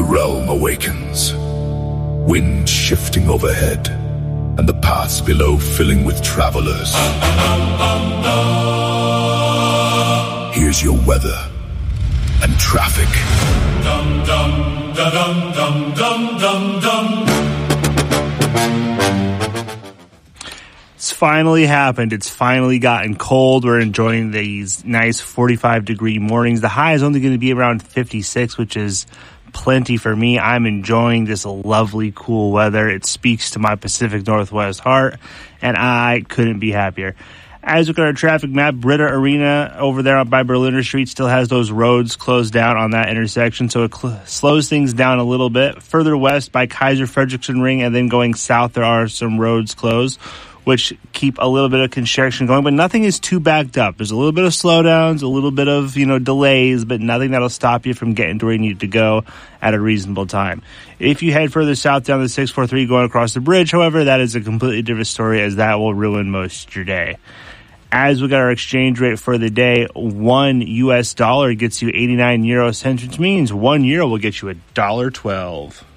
The realm awakens, wind shifting overhead, and the paths below filling with travelers. Here's your weather and traffic. Dum dum da dum dum dum dum dum. It's finally happened. It's finally gotten cold. We're enjoying these nice 45-degree mornings. The high is only going to be around 56, which is plenty for me. I'm enjoying this lovely, cool weather. It speaks to my Pacific Northwest heart, and I couldn't be happier. As we look at our traffic map, Britta Arena over there by Berliner Street still has those roads closed down on that intersection, so it slows things down a little bit. Further west by Kaiser Frederickson Ring and then going south, there are some roads closed, which keep a little bit of construction going, but nothing is too backed up. There's a little bit of slowdowns, a little bit of, delays, but nothing that'll stop you from getting to where you need to go at a reasonable time. If you head further south down the 643 going across the bridge, however, that is a completely different story, as that will ruin most of your day. As we got our exchange rate for the day, $1 US gets you 89 euro cents, which means €1 will get you $1.12.